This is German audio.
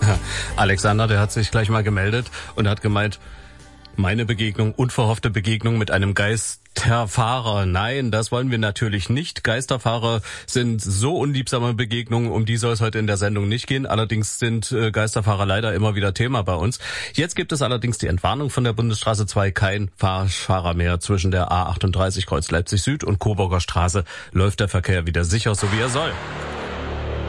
Alexander, der hat sich gleich mal gemeldet und hat gemeint, meine Begegnung, unverhoffte Begegnung mit einem Geisterfahrer. Nein, das wollen wir natürlich nicht. Geisterfahrer sind so unliebsame Begegnungen, um die soll es heute in der Sendung nicht gehen. Allerdings sind Geisterfahrer leider immer wieder Thema bei uns. Jetzt gibt es allerdings die Entwarnung von der Bundesstraße 2. Kein Fahrer mehr zwischen der A38 Kreuz Leipzig Süd und Coburger Straße. Läuft der Verkehr wieder sicher, so wie er soll.